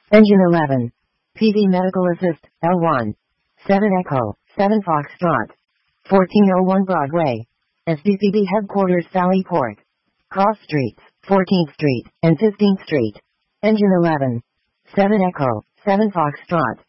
Engine 11. PV Medical Assist, L1. 7 Echo, 7 Foxtrot. 1401 Broadway. SDCB Headquarters Sallyport. Cross Streets, 14th Street and 15th Street. Engine 11. 7 Echo, 7 Foxtrot.